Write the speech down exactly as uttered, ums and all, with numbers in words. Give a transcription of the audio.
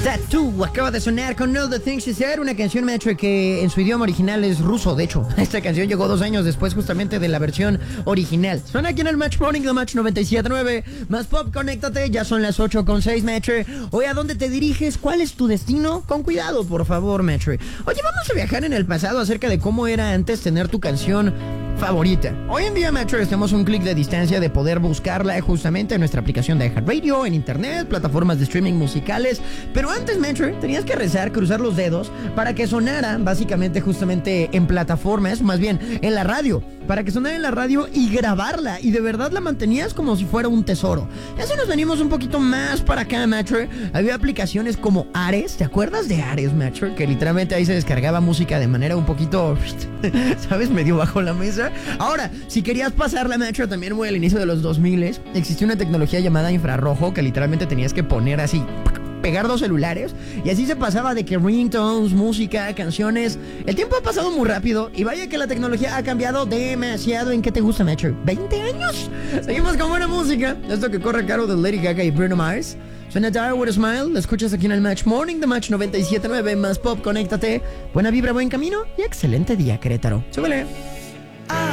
Tattoo acaba de sonar con All the Things She Said, una canción, maestro, que en su idioma original es ruso. De hecho, esta canción llegó dos años después justamente de la versión original. Suena aquí en el Match Morning de Match noventa y siete punto nueve. Más pop, conéctate, ya son las ocho con seis, maestro. Oye, ¿a dónde te diriges? ¿Cuál es tu destino? Con cuidado, por favor, maestro. Oye, vamos a viajar en el pasado acerca de cómo era antes tener tu canción favorita. Hoy en día, maestro, estamos a un clic de distancia de poder buscarla justamente en nuestra aplicación de iHeartRadio, en internet, plataformas de streaming musicales. Pero antes, maestro, tenías que rezar, cruzar los dedos para que sonara básicamente justamente en plataformas, más bien en la radio, para que sonara en la radio y grabarla, y de verdad la mantenías como si fuera un tesoro. Ya si nos venimos un poquito más para acá, maestro, había aplicaciones como Ares. ¿Te acuerdas de Ares, maestro? Que literalmente ahí se descargaba música de manera un poquito, ¿sabes? Medio bajo la mesa. Ahora, si querías pasarla, maestro, también muy al inicio de los dos mil, existía una tecnología llamada infrarrojo que literalmente tenías que poner así, pegar dos celulares, y así se pasaba de que ringtones, música, canciones. El tiempo ha pasado muy rápido y vaya que la tecnología ha cambiado demasiado. ¿En qué te gusta, maestro? ¿veinte años? Seguimos con buena música. Esto que corre a cargo de Lady Gaga y Bruno Mars. Suena Die With A Smile. Lo escuchas aquí en el Match Morning de Match noventa y siete punto nueve. Más pop, conéctate. Buena vibra, buen camino y excelente día, Querétaro. Súbele.